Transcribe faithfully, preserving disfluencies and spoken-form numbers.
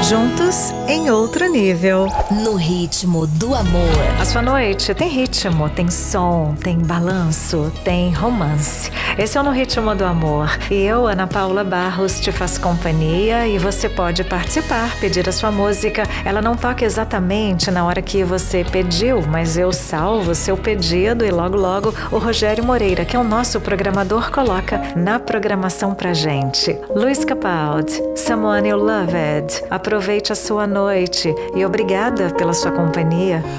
Juntos em outro nível. No ritmo do amor. A sua noite tem ritmo, tem som, tem balanço, tem romance. Esse é o No Ritmo do Amor. E eu, Ana Paula Barros, te faço companhia e você pode participar, pedir a sua música. Ela não toca exatamente na hora que você pediu, mas eu salvo o seu pedido e logo logo o Rogério Moreira, que é o nosso programador, coloca na programação pra gente. Luiz Capaldi, Someone You Loved. Aproveite a sua noite e obrigada pela sua companhia.